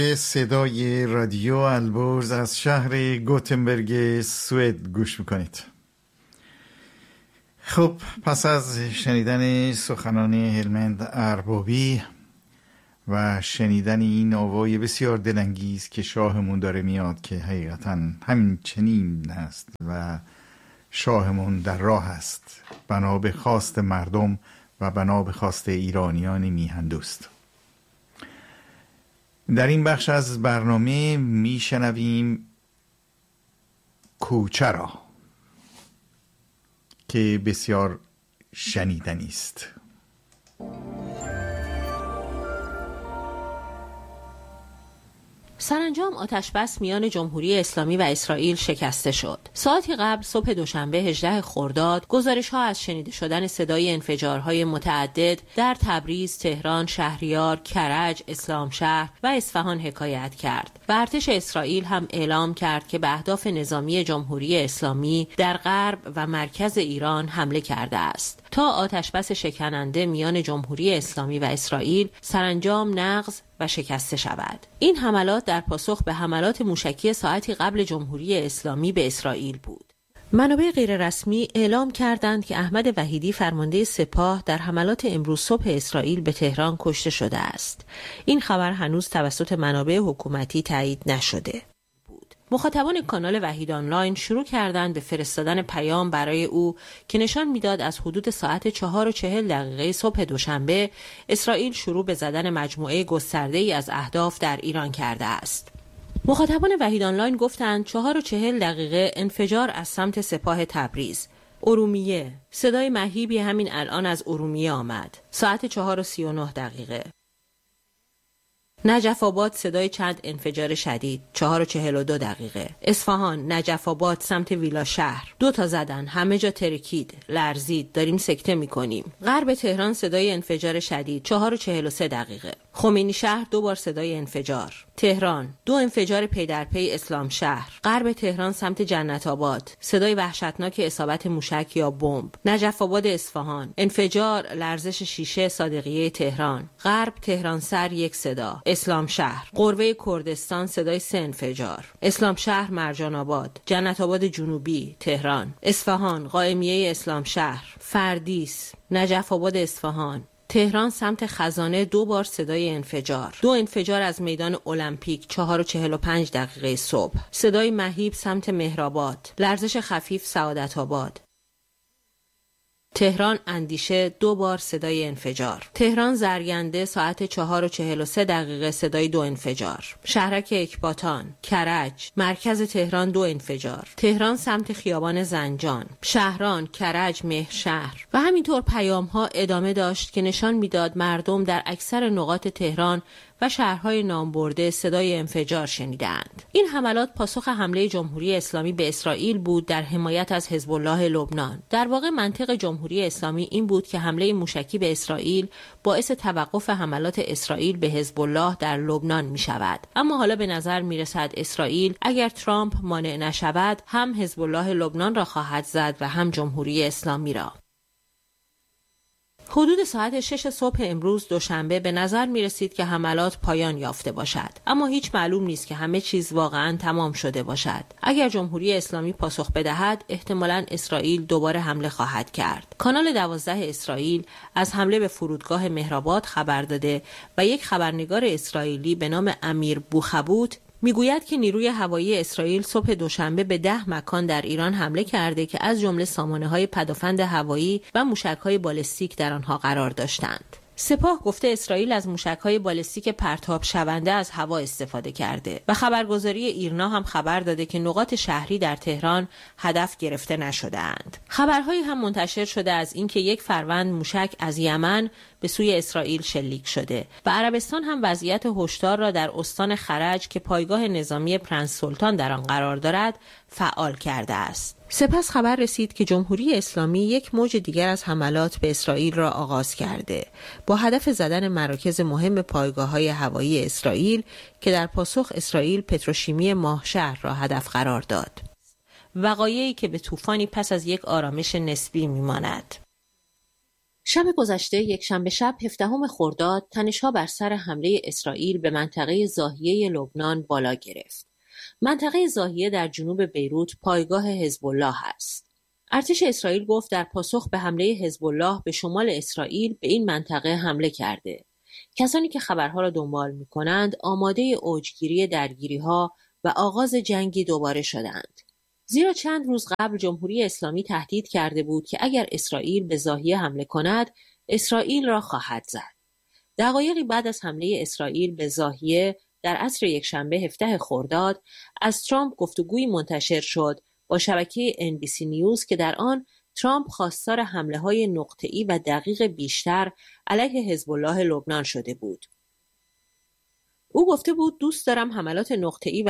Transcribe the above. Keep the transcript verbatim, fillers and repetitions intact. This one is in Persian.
صدای رادیو البرز از شهر گوتنبرگ سوئد گوش میکنید. خب پس از شنیدن سخنان هلمند اربابی و شنیدن این آوای بسیار دلانگیز که شاهمون داره میاد که حقیقتا همین چنین است و شاهمون در راه است، بنا به خواست مردم و بنا به خواست ایرانیان میهن دوست. در این بخش از برنامه میشنویم کوچه را که بسیار شنیدنی است. سرانجام آتشبس میان جمهوری اسلامی و اسرائیل شکسته شد. ساعتی قبل صبح دوشنبه هجدهم خرداد گزارش‌ها از شنیده شدن صدای انفجارهای متعدد در تبریز، تهران، شهریار، کرج، اسلامشهر و اصفهان حکایت کرد. و ارتش اسرائیل هم اعلام کرد که به اهداف نظامی جمهوری اسلامی در غرب و مرکز ایران حمله کرده است تا آتشبس شکننده میان جمهوری اسلامی و اسرائیل سرانجام نقض و شکسته شود. این حملات در پاسخ به حملات موشکی ساعتی قبل جمهوری اسلامی به اسرائیل بود. منابع غیررسمی اعلام کردند که احمد وحیدی فرمانده سپاه در حملات امروز صبح اسرائیل به تهران کشته شده است. این خبر هنوز توسط منابع حکومتی تایید نشده. مخاطبان کانال وحید آنلاین شروع کردند به فرستادن پیام برای او که نشان میداد از حدود ساعت چهار و چهل دقیقه صبح دوشنبه اسرائیل شروع به زدن مجموعه گسترده‌ای از اهداف در ایران کرده است. مخاطبان وحید آنلاین گفتند چهار و چهل دقیقه انفجار از سمت سپاه تبریز. ارومیه، صدای مهیبی همین الان از ارومیه آمد. ساعت چهار و سی و نه دقیقه. نجف آباد صدای چند انفجار شدید. چهار و چهل و دو دقیقه. اصفهان، نجف آباد سمت ویلا شهر. دو تا زدن، همه جا ترکید، لرزید، داریم سکته میکنیم. غرب تهران صدای انفجار شدید. چهار و چهل و سه دقیقه. خمینی شهر دو بار صدای انفجار. تهران، دو انفجار پی در پی اسلام شهر. غرب تهران سمت جنت آباد، صدای وحشتناک اصابت موشک یا بمب. نجف آباد اصفهان، انفجار، لرزش شیشه صادقیه تهران. غرب تهران سر یک صدا. اسلام شهر، قروه کردستان صدای سه انفجار. اسلام شهر مرجان آباد، جنت آباد جنوبی تهران. اصفهان، قائمیه اسلام شهر. فردیس، نجف آباد اصفهان. تهران سمت خزانه دو بار صدای انفجار. دو انفجار از میدان المپیک. چهار و چهل و پنج دقیقه صبح. صدای مهیب سمت مهرآباد. لرزش خفیف سعادت آباد. تهران اندیشه دو بار صدای انفجار. تهران زرگنده ساعت چهار و چهل و سه دقیقه صدای دو انفجار. شهرک اکباتان، کرج، مرکز تهران دو انفجار. تهران سمت خیابان زنجان. شهران، کرج، مهرشهر و همینطور پیام ها ادامه داشت که نشان میداد مردم در اکثر نقاط تهران و شهرهای نامبرده صدای انفجار شنیدند. این حملات پاسخ حمله جمهوری اسلامی به اسرائیل بود در حمایت از حزب الله لبنان. در واقع منطق جمهوری اسلامی این بود که حمله موشکی به اسرائیل باعث توقف حملات اسرائیل به حزب الله در لبنان می شود. اما حالا به نظر می رسد اسرائیل اگر ترامپ مانع نشود هم حزب الله لبنان را خواهد زد و هم جمهوری اسلامی را. حدود ساعت شش صبح امروز دوشنبه به نظر می رسید که حملات پایان یافته باشد، اما هیچ معلوم نیست که همه چیز واقعا تمام شده باشد. اگر جمهوری اسلامی پاسخ بدهد احتمالاً اسرائیل دوباره حمله خواهد کرد. کانال دوازده اسرائیل از حمله به فرودگاه مهرآباد خبر داده و یک خبرنگار اسرائیلی به نام امیر بوخبوت میگوید که نیروی هوایی اسرائیل صبح دوشنبه به ده مکان در ایران حمله کرده که از جمله سامانه‌های پدافند هوایی و موشک‌های بالستیک در آنها قرار داشتند. سپاه گفته اسرائیل از موشک‌های بالستیک پرتاب شونده از هوا استفاده کرده و خبرگزاری ایرنا هم خبر داده که نقاط شهری در تهران هدف گرفته نشده‌اند. خبرهایی هم منتشر شده از اینکه یک فروند موشک از یمن به سوی اسرائیل شلیک شده و عربستان هم وضعیت هشدار را در استان خرج که پایگاه نظامی پرنس سلطان در آن قرار دارد فعال کرده است. سپس خبر رسید که جمهوری اسلامی یک موج دیگر از حملات به اسرائیل را آغاز کرده با هدف زدن مراکز مهم پایگاه‌های هوایی اسرائیل که در پاسخ اسرائیل پتروشیمی ماهشهر را هدف قرار داد. وقایعی که به طوفانی پس از یک آرامش نسبی می‌ماند. شب گذشته یکشنبه شب هفدهم خرداد تنش‌ها بر سر حمله اسرائیل به منطقه ضاحیه لبنان بالا گرفت. منطقه ضاحیه در جنوب بیروت پایگاه حزب الله است. ارتش اسرائیل گفت در پاسخ به حمله حزب الله به شمال اسرائیل به این منطقه حمله کرده. کسانی که خبرها را دنبال می‌کنند آماده اوجگیری درگیری‌ها و آغاز جنگی دوباره شدند. زیرا چند روز قبل جمهوری اسلامی تهدید کرده بود که اگر اسرائیل به ضاحیه حمله کند، اسرائیل را خواهد زد. دقایقی بعد از حمله اسرائیل به ضاحیه در عصر یکشنبه هفدهم خرداد از ترامپ گفتگویی منتشر شد با شبکه ان بی سی نیوز که در آن ترامپ خواستار حمله‌های نقطه‌ای و دقیق بیشتر علیه حزب الله لبنان شده بود. او گفته بود دوست دارم حملات نقطه‌ای و